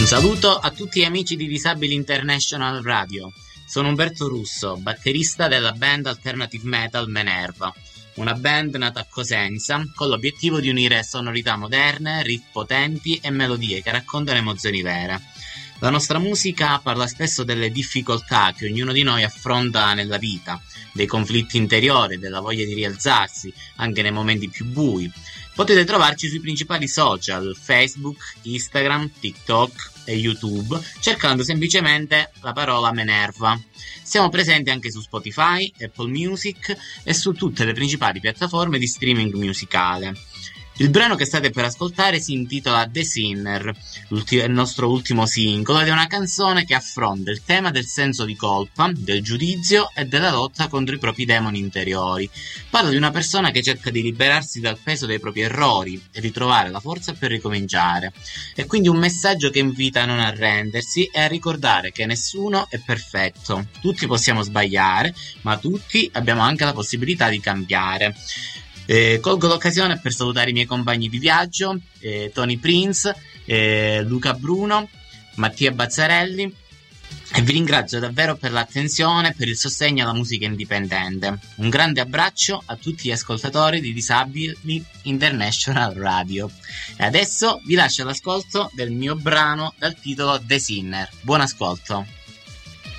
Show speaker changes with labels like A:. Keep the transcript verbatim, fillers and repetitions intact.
A: saluto a tutti gli amici di Disabili International Radio. Sono Umberto Russo, batterista della band alternative metal Menerva, una band nata a Cosenza con l'obiettivo di unire sonorità moderne, riff potenti e melodie che raccontano emozioni vere. La nostra musica parla spesso delle difficoltà che ognuno di noi affronta nella vita, dei conflitti interiori, della voglia di rialzarsi, anche nei momenti più bui. Potete trovarci sui principali social, Facebook, Instagram, TikTok e YouTube, cercando semplicemente la parola Menerva. Siamo presenti anche su Spotify, Apple Music e su tutte le principali piattaforme di streaming musicale. Il brano che state per ascoltare si intitola The Sinner, il nostro ultimo singolo, ed è una canzone che affronta il tema del senso di colpa, del giudizio e della lotta contro i propri demoni interiori. Parla di una persona che cerca di liberarsi dal peso dei propri errori e di trovare la forza per ricominciare. È quindi un messaggio che invita a non arrendersi e a ricordare che nessuno è perfetto. Tutti possiamo sbagliare, ma tutti abbiamo anche la possibilità di cambiare. Eh, colgo l'occasione per salutare i miei compagni di viaggio, eh, Tony Prince, eh, Luca Bruno, Mattia Bazzarelli, e vi ringrazio davvero per l'attenzione e per il sostegno alla musica indipendente. Un grande abbraccio a tutti gli ascoltatori di Disabili International Radio. E adesso vi lascio all'ascolto del mio brano dal titolo The Sinner. Buon ascolto.